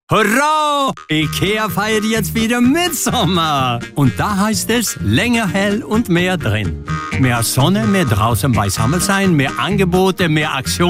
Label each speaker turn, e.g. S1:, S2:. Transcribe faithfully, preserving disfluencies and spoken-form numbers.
S1: Hurra! IKEA feiert jetzt wieder Mitsommer. Und da heißt es länger hell und mehr drin. Mehr Sonne, mehr draußen beisammen sein, mehr Angebote, mehr Aktionen.